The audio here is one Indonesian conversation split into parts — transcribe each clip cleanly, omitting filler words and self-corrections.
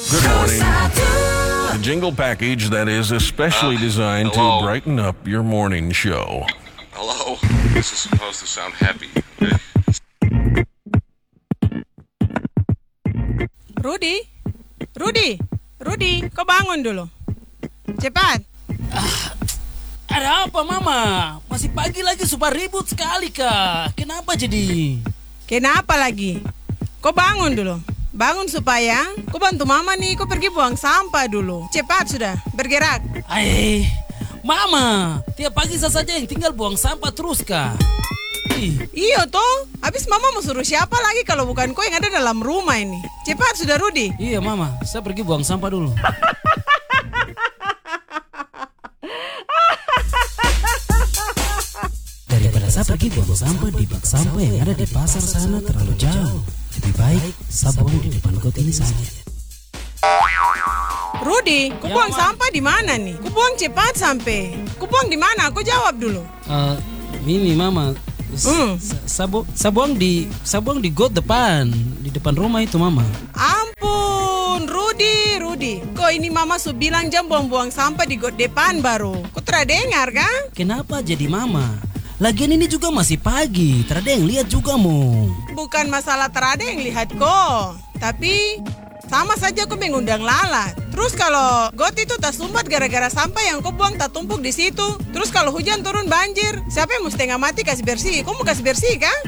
Good morning. The jingle package that is especially designed to hello. brighten up your morning show. Hello? This is supposed to sound happy. Rudi, kau bangun dulu. Cepat. Ada apa mama? Masih pagi lagi super ribut sekali kak. Kenapa jadi? Kenapa lagi? Kau bangun dulu. Bangun supaya kau bantu mama nih, kau pergi buang sampah dulu. Cepat sudah, bergerak. Mama, tiap pagi saya saja yang tinggal buang sampah terus kak. Iya toh, habis mama mau suruh siapa lagi kalau bukan kau yang ada dalam rumah ini. Cepat sudah Rudi. Iya mama, saya pergi buang sampah dulu. Daripada saya pergi buang sampah di bak sampah yang ada di pasar sana terlalu jauh, lebih baik saya buang di depan got ini saja. Rudi, kau buang sampah di mana nih? Kau buang cepat sampai. Kau buang di mana? Kau jawab dulu. Ini mama, saya buang di got depan, di depan rumah itu mama. Ampun, Rudi. Kau ini mama su bilang jam buang-buang sampah di got depan baru. Kau terdengar kan? Kenapa jadi mama? Lagian ini juga masih pagi, terada yang lihat juga mo. Bukan masalah terada yang lihat kok, tapi sama saja kau mengundang lalat. Terus kalau got itu tak sumbat gara-gara sampah yang kau buang tak tumpuk di situ. Terus kalau hujan turun banjir, siapa yang mau setengah mati kasih bersih? Kau mau kasih bersih kan?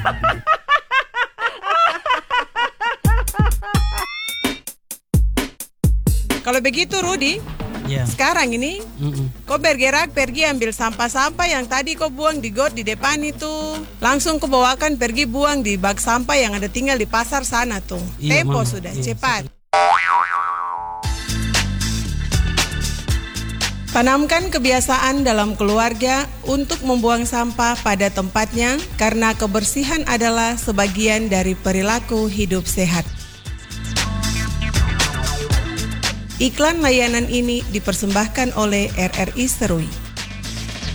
Kalau begitu Rudi, sekarang ini kau bergerak pergi ambil sampah-sampah yang tadi kau buang di got di depan itu. Langsung kau bawakan pergi buang di bak sampah yang ada tinggal di pasar sana tuh. Tempo mama. Sudah, cepat. Tanamkan kebiasaan dalam keluarga untuk membuang sampah pada tempatnya karena kebersihan adalah sebagian dari perilaku hidup sehat. Iklan layanan ini dipersembahkan oleh RRI Serui.